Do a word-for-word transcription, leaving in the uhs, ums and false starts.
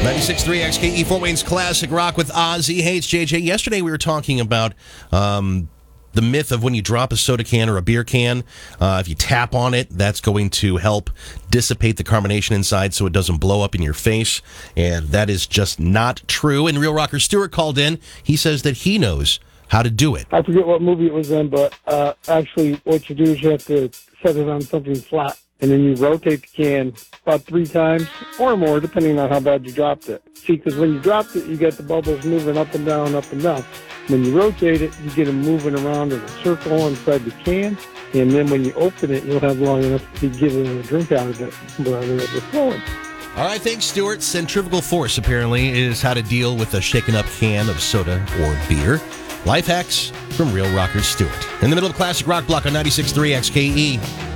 ninety-six point three X K E, Fort Wayne's Classic Rock with Ozzy. Hey, it's J J. Yesterday we were talking about um, the myth of when you drop a soda can or a beer can, uh, if you tap on it, that's going to help dissipate the carbonation inside so it doesn't blow up in your face. And that is just not true. And Real Rocker Stewart called in. He says that he knows how to do it. I forget what movie it was in, but uh, actually what you do is you have to set it on something flat, and then you rotate the can about three times or more, depending on how bad you dropped it. See, because when you dropped it, you get the bubbles moving up and down, up and down. When you rotate it, you get them moving around in a circle inside the can, and then when you open it, you'll have long enough to get a drink out of it rather than overflowing. All right, thanks, Stuart. Centrifugal force, apparently, is how to deal with a shaken-up can of soda or beer. Life hacks from Real Rocker Stewart. In the middle of Classic Rock Block on ninety-six point three X K E.